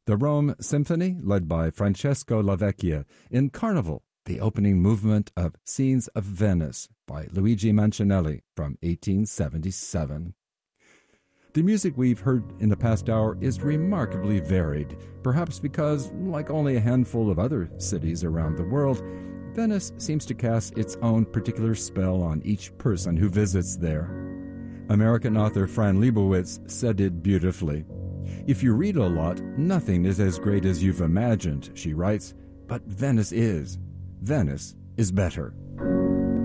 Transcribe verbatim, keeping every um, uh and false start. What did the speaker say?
The Rome Symphony, led by Francesco Lavecchia, in Carnival, the opening movement of Scenes of Venice by Luigi Mancinelli from eighteen seventy-seven. The music we've heard in the past hour is remarkably varied, perhaps because, like only a handful of other cities around the world, Venice seems to cast its own particular spell on each person who visits there. American author Fran Lebowitz said it beautifully. "If you read a lot, nothing is as great as you've imagined," she writes, "but Venice is. Venice is better."